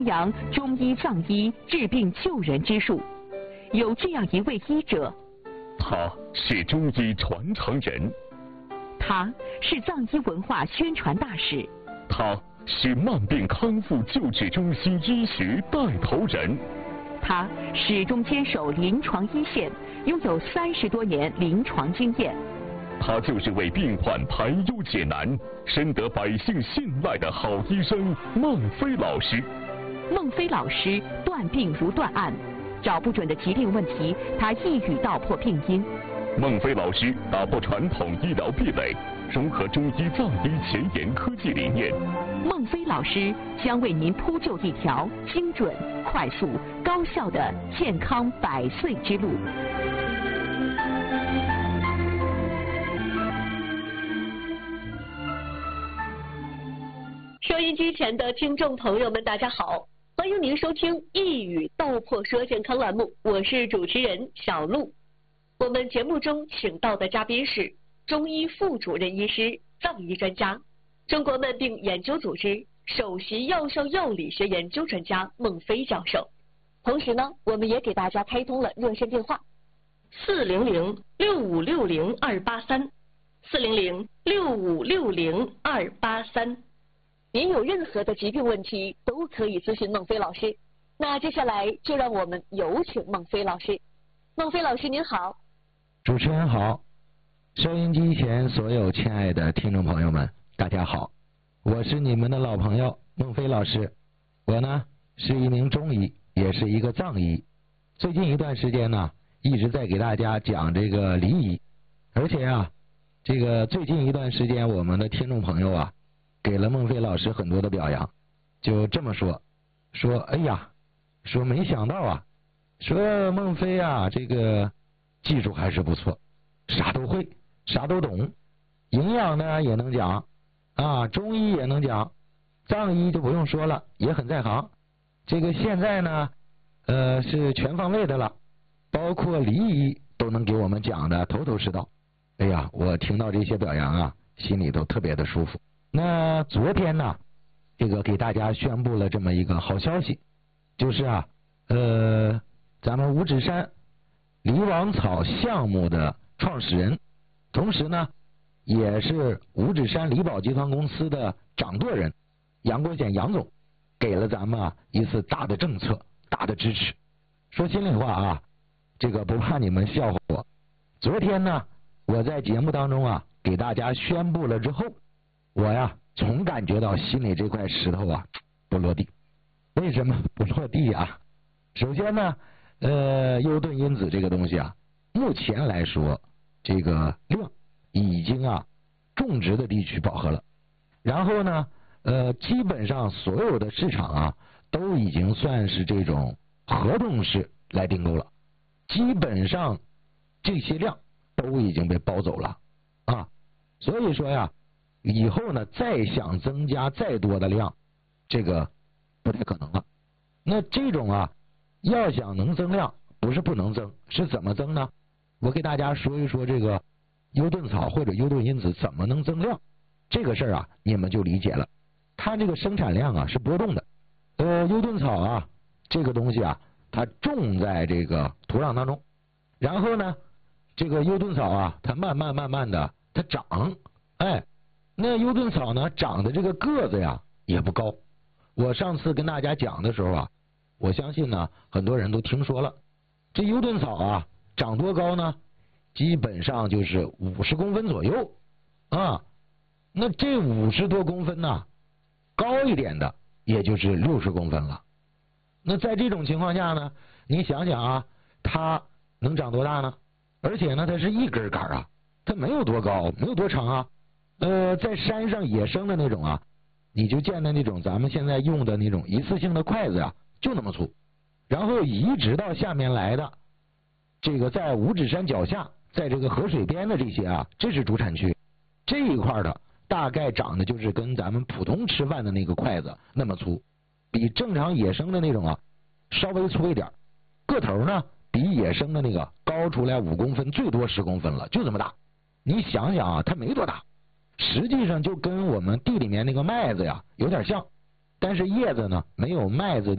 扬中医藏医治病救人之术。有这样一位医者， 他是中医传承人， 他是藏医文化宣传大使， 他是慢病康复救治中心医学带头人， 他始终坚守临床一线，拥有30多年临床经验。 他就是为病患排忧解难、深得百姓信赖的好医生孟非老师。 孟非老师断病如断案，找不准的疾病问题，他一语道破病因。 孟非老师打破传统医疗壁垒，融合中医藏医前沿科技理念。 孟非老师将为您铺就一条精准、快速、高效的健康100岁之路。收音机前的听众朋友们，大家好，欢迎您收听一语道破说健康栏目，我是主持人小璐。我们节目中请到的嘉宾是中医副主任医师、藏医专家、中国慢病研究组织首席药效药理学研究专家孟非教授。同时呢，我们也给大家开通了热线电话400-6560-283，400-6560-283。您有任何的疾病问题都可以咨询孟非老师。那接下来就让我们有请孟非老师。孟非老师您好。 主持人好，收音机前所有亲爱的听众朋友们，大家好，我是你们的老朋友孟非老师。我呢是一名中医，也是一个藏医。最近一段时间呢，一直在给大家讲这个离医，而且啊，这个最近一段时间，我们的听众朋友啊，给了孟非老师很多的表扬，就这么说，哎呀，说没想到啊，说孟非啊，这个技术还是不错，啥都会，啥都懂，营养呢也能讲啊，中医也能讲，藏医就不用说了，也很在行。这个现在呢，是全方位的了，包括离医都能给我们讲的头头是道。哎呀，我听到这些表扬啊，心里都特别的舒服。那昨天呢，这个给大家宣布了这么一个好消息，就是啊，咱们五指山离王草项目的创始人，同时呢，也是五指山离宝集团公司的掌舵人杨国显杨总，给了咱们啊一次大的政策、大的支持。说心里话啊，这个不怕你们笑话我。昨天呢，我在节目当中啊给大家宣布了之后，我呀总感觉到心里这块石头啊不落地。为什么不落地啊？首先呢，优顿因子这个东西啊，目前来说这个量已经啊种植的地区饱和了，然后呢基本上所有的市场啊都已经算是这种合同式来订购了，基本上这些量都已经被包走了啊，所以说呀，以后呢再想增加再多的量，这个不太可能了。那这种啊要想能增量，不是不能增，是怎么增呢？我给大家说一说这个优顿草或者优顿因子怎么能增量，这个事儿啊你们就理解了。它这个生产量啊是波动的，优顿草啊这个东西啊，它种在这个土壤当中，然后呢这个优顿草啊它慢慢的它长，哎，那优顿草呢长的这个个子呀也不高。我上次跟大家讲的时候啊，我相信呢很多人都听说了，这优顿草啊长多高呢？基本上就是50公分左右啊。那这50多公分呢，高一点的也就是60公分了。那在这种情况下呢，你想想啊，它能长多大呢？而且呢，它是一根杆啊，它没有多高，没有多长啊。在山上野生的那种啊，你就见的那种咱们现在用的那种一次性的筷子啊，就那么粗。然后移植到下面来的，这个在五指山脚下，在这个河水边的这些啊，这是主产区，这一块的大概长得就是跟咱们普通吃饭的那个筷子那么粗，比正常野生的那种啊稍微粗一点，个头呢比野生的那个高出来5公分，最多10公分了，就这么大。你想想啊，它没多大，实际上就跟我们地里面那个麦子呀有点像，但是叶子呢没有麦子